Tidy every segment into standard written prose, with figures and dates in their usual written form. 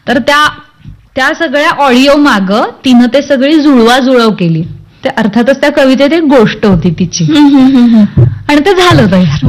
तर त्या सगळ्या ऑडिओ माग तिनं ते सगळी जुळवाजुळव केली. ते अर्थातच त्या कवितेत एक गोष्ट होती तिची आणि ते झालं तयार.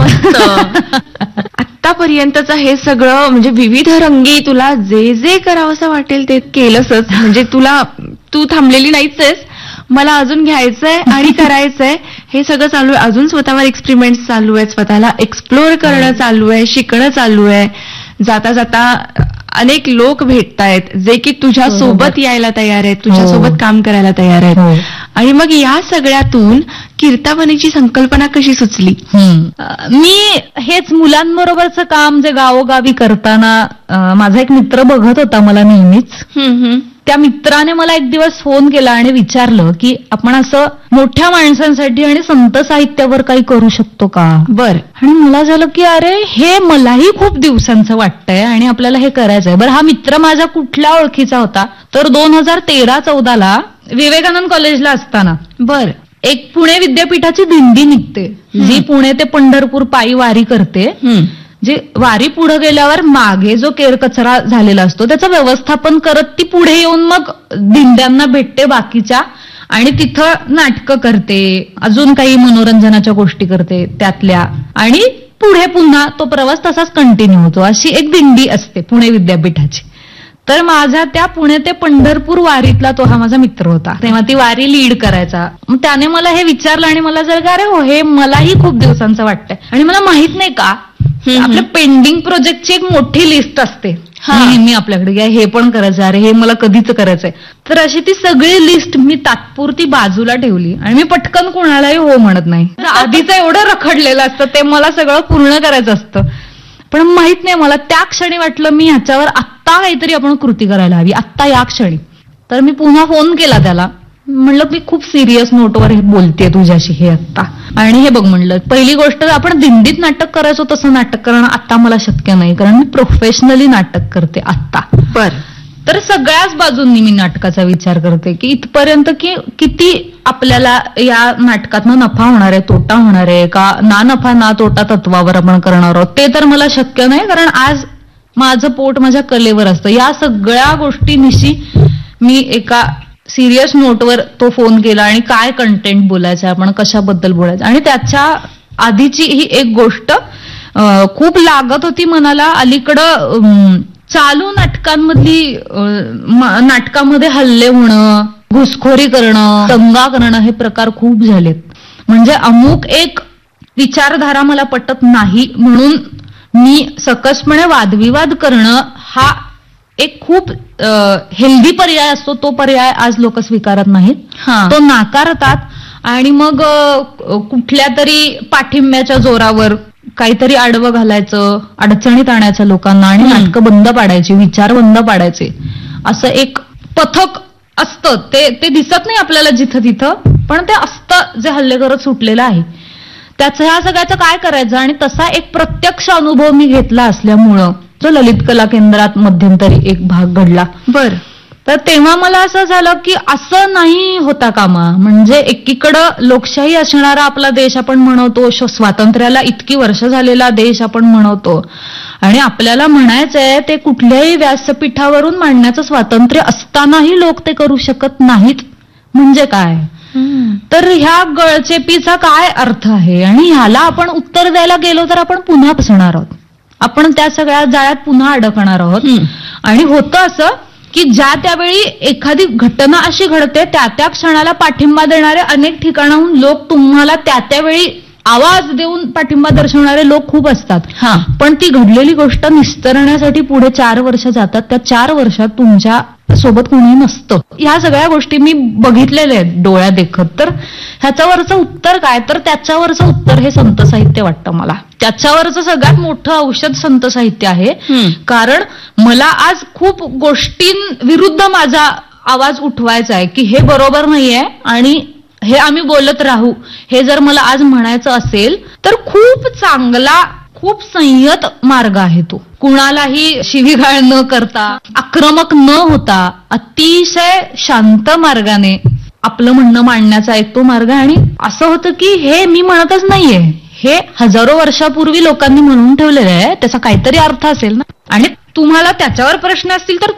मस्त. आतापर्यंतचं हे सगळं म्हणजे विविध रंगी तुला जे जे करावंसं वाटेल ते केलंसच. म्हणजे तू थांबलेली नाहीच आहेस. मला अजून घ्यायचंय आणि करायचंय हे सगळं चालू आहे. अजून स्वतःवर एक्सपेरिमेंट चालू आहेत, स्वतःला एक्सप्लोअर करणं चालू आहे, शिकणं चालू आहे. जाता जाता अनेक लोक भेटतायत जे की तुझ्या सोबत यायला तयार आहेत, तुझ्यासोबत काम करायला तयार आहेत. आणि मग या सगळ्यातून कीर्तावनीची संकल्पना कशी सुचली? मी हेच मुलांबरोबरचं काम जे गावोगावी करताना माझा एक मित्र बघत होता मला नेहमीच. त्या मित्राने मला एक दिवस फोन केला आणि विचारलं की आपण असं मोठ्या माणसांसाठी आणि संत साहित्यावर काही करू शकतो का. बर. आणि मला झालं की अरे हे मलाही खूप दिवसांचं वाटतंय आणि आपल्याला हे करायचंय. बरं, हा मित्र माझा कुठल्या ओळखीचा होता तर 2013-14 विवेकानंद कॉलेजला असताना बर एक पुणे विद्यापीठाची दिंडी निघते जी पुणे ते पंढरपूर पायी वारी करते. जे वारी पुढे गेल्यावर मागे जो केर कचरा झालेला असतो त्याचं व्यवस्थापन करत ती पुढे येऊन मग दिंड्यांना भेटते बाकीच्या आणि तिथं नाटकं करते, अजून काही मनोरंजनाच्या गोष्टी करते त्यातल्या, आणि पुढे पुन्हा तो प्रवास तसाच कंटिन्यू होतो. अशी एक दिंडी असते पुणे विद्यापीठाची. तर माझा त्या पुणे ते पंढरपूर वारीतला तो हा माझा मित्र होता. तेव्हा ती वारी लीड करायचा. मग त्याने मला हे विचारलं आणि मला जर का अरे हो हे मलाही खूप दिवसांचं वाटतंय आणि मला माहित नाही का आपल्या पेंडिंग प्रोजेक्टची एक मोठी लिस्ट असते नेहमी आपल्याकडे, हे पण करायचं, अरे हे मला कधीच करायचंय. तर अशी ती सगळी लिस्ट मी तात्पुरती बाजूला ठेवली आणि मी पटकन कोणालाही हो म्हणत नाही. आधीच एवढं रखडलेलं असतं ते मला सगळं पूर्ण करायचं असतं. पण माहित नाही मला त्या क्षणी वाटलं मी ह्याच्यावर आत्ता काहीतरी आपण कृती करायला हवी, आत्ता या क्षणी. तर मी पुन्हा फोन केला त्याला, म्हणलं मी खूप सिरियस नोटवर हे बोलतेय तुझ्याशी हे आत्ता. आणि हे बघ म्हणलं, पहिली गोष्ट आपण दिंडीत नाटक करायचो तसं नाटक करणं आता मला शक्य नाही, कारण मी प्रोफेशनली नाटक करते आत्ता. बर. तर सगळ्याच बाजूंनी मी नाटकाचा विचार करते की इथपर्यंत की किती आपल्याला या नाटकातनं नफा होणार आहे, तोटा होणार आहे का, ना नफा ना तोटा तत्वावर आपण करणार आहोत ते तर मला शक्य नाही, कारण आज माझं पोट माझ्या कलेवर असतं. या सगळ्या गोष्टींनिशी मी एका सिरियस नोटवर तो फोन केला आणि काय कंटेंट बोलायचं, आपण कशाबद्दल बोलायचं. आणि त्याच्या आधीची ही एक गोष्ट खूप लागत होती मनाला. अलीकडं चालू नाटकांमधली नाटकामध्ये हल्ले होणं, घुसखोरी करणं, दंगा करणं हे प्रकार खूप झालेत. म्हणजे अमुक एक विचारधारा मला पटत नाही म्हणून मी सकसपणे वादविवाद करणं हा एक खूप हेल्दी पर्याय असतो. तो पर्याय आज लोक स्वीकारत नाहीत, तो नाकारतात आणि मग कुठल्या तरी पाठिंब्याच्या जोरावर काहीतरी आडवं घालायचं, अडचणीत आणायचं लोकांना आणि नाटकं बंद पाडायची, विचार बंद पाडायचे, असं एक पथक असतं. ते दिसत नाही आपल्याला जिथं तिथं, पण ते असतं जे हल्ले करत सुटलेलं आहे. त्याचं ह्या सगळ्याचं काय करायचं. आणि तसा एक प्रत्यक्ष अनुभव मी घेतला असल्यामुळं जो ललित कला केंद्रात मध्यंतरी एक भाग घडला. बर. तर तेव्हा मला असं झालं की असं नाही होता कामा. म्हणजे एकीकडं लोकशाही असणारा आपला देश आपण म्हणवतो, स्वातंत्र्याला इतकी वर्ष झालेला देश आपण म्हणवतो आणि आपल्याला म्हणायचंय ते कुठल्याही व्यासपीठावरून मांडण्याचं स्वातंत्र्य असतानाही लोक ते करू शकत नाहीत म्हणजे काय. तर ह्या गळचेपीचा काय अर्थ आहे आणि ह्याला आपण उत्तर द्यायला गेलो तर आपण पुन्हा फसणार आहोत, आपण त्या सगळ्या जाळ्यात पुन्हा अडकणार आहोत. आणि होतं असं की ज्या त्यावेळी एखादी घटना अशी घडते त्या त्या क्षणाला पाठिंबा देणारे अनेक ठिकाणाहून लोक तुम्हाला त्या त्यावेळी आवाज देऊन पाठिंबा दर्शवणारे लोक खूप असतात. पण ती घडलेली गोष्ट निस्तरण्यासाठी पुढे 4 वर्ष जातात. त्या 4 वर्षात तुमच्या सोबत कोणी नसतं. ह्या सगळ्या गोष्टी मी बघितलेल्या आहेत डोळ्या देखत. तर ह्याच्यावरचं उत्तर काय, तर त्याच्यावरचं उत्तर हे संत साहित्य वाटतं मला. त्याच्यावरचं सगळ्यात मोठं औषध संत साहित्य आहे. कारण मला आज खूप गोष्टींविरुद्ध माझा आवाज उठवायचा आहे की हे बरोबर नाहीये आणि हे आम्ही बोलत राहू, हे जर मला आज म्हणायचं असेल तर खूप चांगला, खूप संयत मार्ग आहे तो. कुणालाही शिवीगाळ न करता, आक्रमक न होता, अतिशय शांत मार्गाने आपलं म्हणणं मांडण्याचा एक तो मार्ग आहे. आणि असं होतं की हे मी म्हणतच नाहीये, हे हजारो वर्षापूर्वी लोकांनी म्हणून ठेवलेलं आहे, त्याचा काहीतरी अर्थ असेल ना. आणि तुम्हाला त्याच्यावर प्रश्न असतील तर